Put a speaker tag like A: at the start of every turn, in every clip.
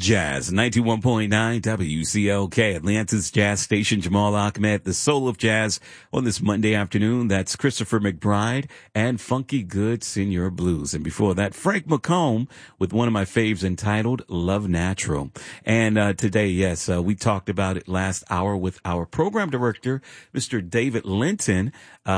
A: Jazz, 91.9 WCLK, Atlanta's Jazz Station. Jamal Ahmed, the soul of jazz, on this Monday afternoon. That's Christopher McBride and Funky Good Senior Blues. And before that, Frank McComb with one of my faves entitled Love Natural. And today, yes, we talked about it last hour with our program director, Mr. David Linton.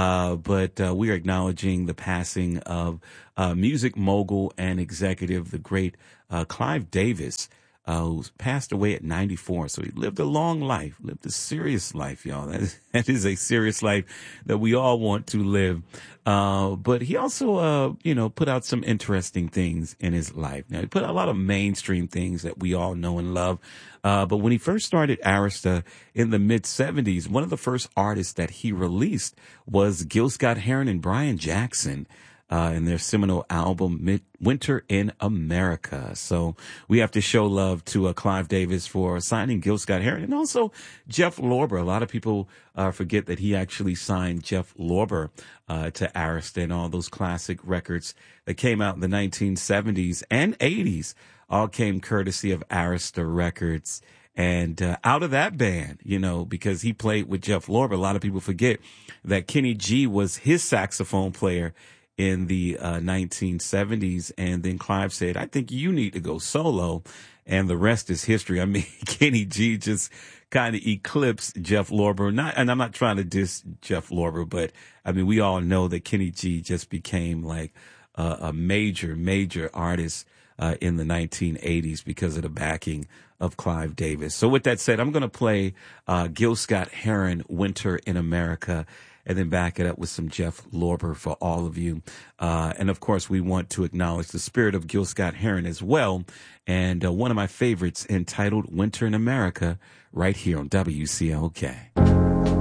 A: But we are acknowledging the passing of music mogul and executive, the great Clive Davis, who passed away at 94. So he lived a long life, lived a serious life, y'all. That is a serious life that we all want to live. But he also, put out some interesting things in his life. Now, he put out a lot of mainstream things that we all know and love. But when he first started Arista in the mid-'70s, one of the first artists that he released was Gil Scott-Heron and Brian Jackson. In their seminal album, Winter in America. So we have to show love to Clive Davis for signing Gil Scott-Heron and also Jeff Lorber. A lot of people forget that he actually signed Jeff Lorber to Arista, and all those classic records that came out in the 1970s and 80s all came courtesy of Arista Records. And out of that band, because he played with Jeff Lorber, a lot of people forget that Kenny G was his saxophone player in the 1970s. And then Clive said, I think you need to go solo. And the rest is history. I mean, Kenny G just kind of eclipsed Jeff Lorber. And I'm not trying to diss Jeff Lorber, but I mean, we all know that Kenny G just became like a major artist in the 1980s because of the backing of Clive Davis. So with that said, I'm going to play Gil Scott-Heron, Winter in America, and then back it up with some Jeff Lorber for all of you. And of course, we want to acknowledge the spirit of Gil Scott-Heron as well. And one of my favorites entitled Winter in America right here on WCLK.